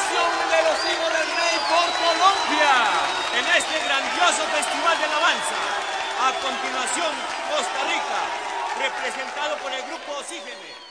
representación de los hijos del rey por Colombia en este grandioso festival de alabanza. A continuación, Costa Rica, representado por el grupo Oxígeno.